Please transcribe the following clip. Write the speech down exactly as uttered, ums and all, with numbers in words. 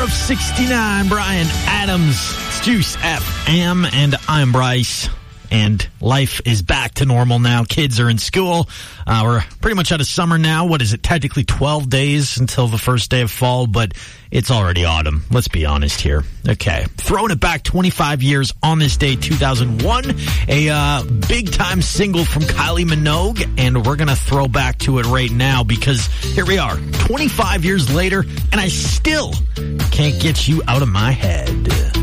Of sixty-nine, Brian Adams. It's Juice F M, and I'm Bryce. And life is back to normal now. Kids are in school. Uh, we're pretty much out of summer now. What is it? Technically twelve days until the first day of fall, but it's already autumn. Let's be honest here. Okay. Throwing it back twenty-five years on this day, two thousand one. A uh, big-time single from Kylie Minogue, and we're going to throw back to it right now because here we are, twenty-five years later, and I still can't get you out of my head.